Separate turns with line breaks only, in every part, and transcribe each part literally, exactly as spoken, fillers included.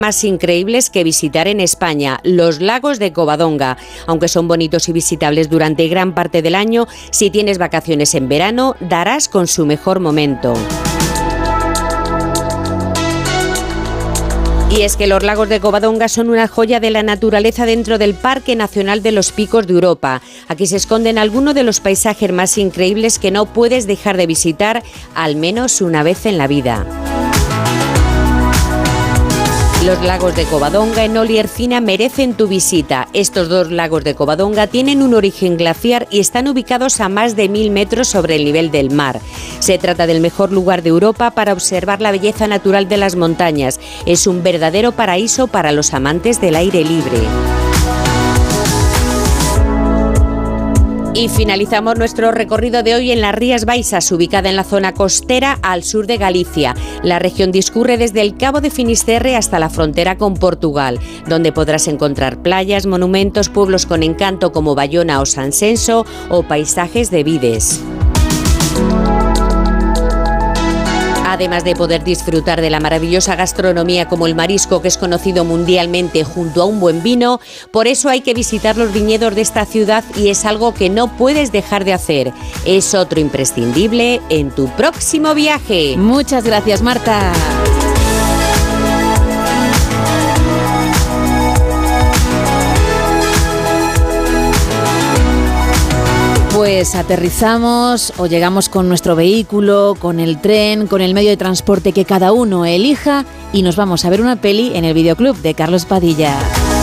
más increíbles que visitar en España, los lagos de Covadonga. Aunque son bonitos y visitables durante gran parte del año, si tienes vacaciones en verano, darás con su mejor momento. Y es que los lagos de Covadonga son una joya de la naturaleza dentro del Parque Nacional de los Picos de Europa. Aquí se esconden algunos de los paisajes más increíbles que no puedes dejar de visitar al menos una vez en la vida. Los lagos de Covadonga en Olle Ercina merecen tu visita. Estos dos lagos de Covadonga tienen un origen glaciar y están ubicados a más de mil metros sobre el nivel del mar. Se trata del mejor lugar de Europa para observar la belleza natural de las montañas. Es un verdadero paraíso para los amantes del aire libre. Y finalizamos nuestro recorrido de hoy en las Rías Baixas, ubicada en la zona costera al sur de Galicia. La región discurre desde el Cabo de Finisterre hasta la frontera con Portugal, donde podrás encontrar playas, monumentos, pueblos con encanto como Bayona o Sanxenxo o paisajes de vides. Además de poder disfrutar de la maravillosa gastronomía como el marisco, que es conocido mundialmente, junto a un buen vino, por eso hay que visitar los viñedos de esta ciudad y es algo que no puedes dejar de hacer. Es otro imprescindible en tu próximo viaje.
Muchas gracias, Marta. Pues aterrizamos o llegamos con nuestro vehículo, con el tren, con el medio de transporte que cada uno elija y nos vamos a ver una peli en el videoclub de Carlos Padilla.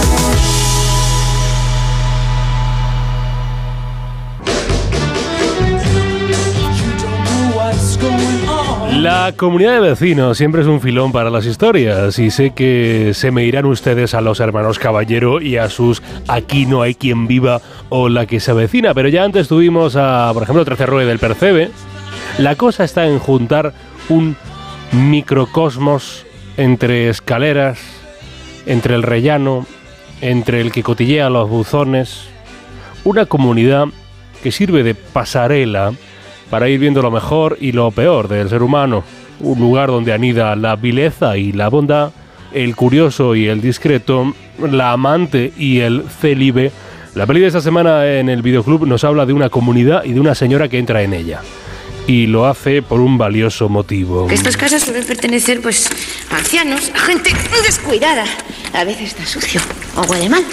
La comunidad de vecinos siempre es un filón para las historias y sé que se me irán ustedes a los hermanos Caballero y a sus Aquí no hay quien viva o La que se avecina, pero ya antes tuvimos a, por ejemplo, Trece Rue del Percebe. La cosa está en juntar un microcosmos entre escaleras, entre el rellano, entre el que cotillea los buzones, una comunidad que sirve de pasarela para ir viendo lo mejor y lo peor del ser humano. Un lugar donde anida la vileza y la bondad, el curioso y el discreto, la amante y el célibe. La peli de esta semana en el videoclub nos habla de una comunidad y de una señora que entra en ella. Y lo hace por un valioso motivo.
Estas casas suelen pertenecer, pues, a ancianos, a gente descuidada. A veces está sucio o huele mal.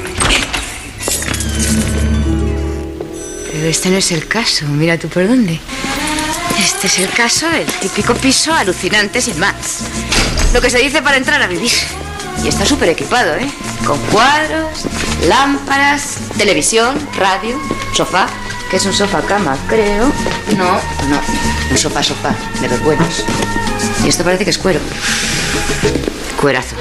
Pero este no es el caso, mira tú por dónde. Este es el caso del típico piso alucinante sin más. Lo que se dice para entrar a vivir. Y está súper equipado, ¿eh? Con cuadros, lámparas, televisión, radio, sofá. Que es un sofá-cama, creo. No, no, un sofá-sofá, de los buenos. Y esto parece que es cuero. Cuerazo.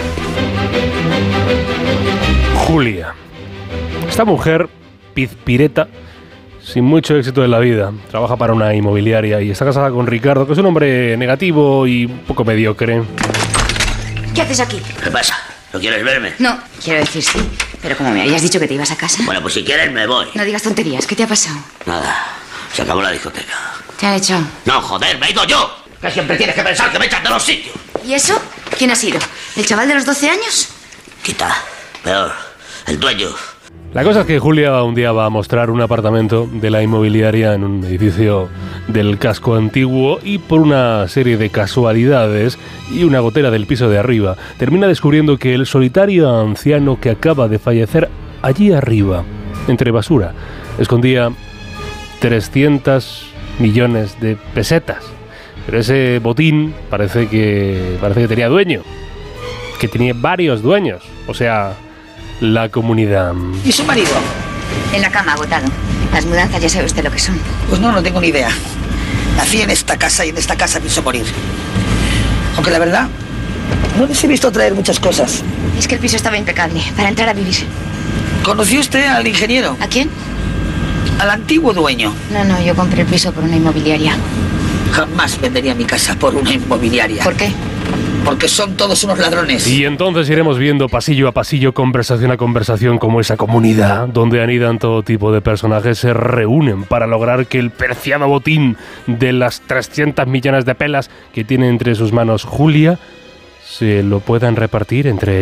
Julia. Esta mujer, pizpireta, sin mucho éxito en la vida. Trabaja para una inmobiliaria y está casada con Ricardo, que es un hombre negativo y un poco mediocre.
¿Qué haces aquí?
¿Qué pasa? ¿No quieres verme?
No, quiero decir sí. Pero como me habías dicho que te ibas a casa...
Bueno, pues si quieres me voy.
No digas tonterías, ¿qué te ha pasado?
Nada, se acabó la discoteca.
¿Te han echado?
No, joder, me he ido yo. Que siempre tienes que pensar que me echan de los sitios.
¿Y eso? ¿Quién ha sido? ¿El chaval de los doce años?
Quita, peor, el dueño.
La cosa es que Julia un día va a mostrar un apartamento de la inmobiliaria en un edificio del casco antiguo y por una serie de casualidades y una gotera del piso de arriba, termina descubriendo que el solitario anciano que acaba de fallecer allí arriba, entre basura, escondía trescientos millones de pesetas. Pero ese botín parece que, parece que tenía dueño, que tenía varios dueños, o sea... la comunidad.
¿Y su marido?
En la cama, agotado. Las mudanzas ya sabe usted lo que son.
Pues no, no tengo ni idea. Nací en esta casa y en esta casa pienso morir. Aunque la verdad, no les he visto traer muchas cosas.
Es que el piso estaba impecable para entrar a vivir.
¿Conoció usted al ingeniero?
¿A quién?
Al antiguo dueño.
No, no, yo compré el piso por una inmobiliaria.
Jamás vendería mi casa por una inmobiliaria.
¿Por qué?
Porque son todos unos ladrones.
Y entonces iremos viendo pasillo a pasillo, conversación a conversación, como esa comunidad donde anidan todo tipo de personajes se reúnen para lograr que el preciado botín de las trescientos millones de pelas que tiene entre sus manos Julia se lo puedan repartir entre ellos.